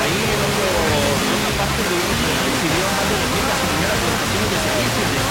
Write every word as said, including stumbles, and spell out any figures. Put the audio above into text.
ahí en, otro, en otra parte tuvimos que decidió más de doscientas primeras prestaciones de servicios.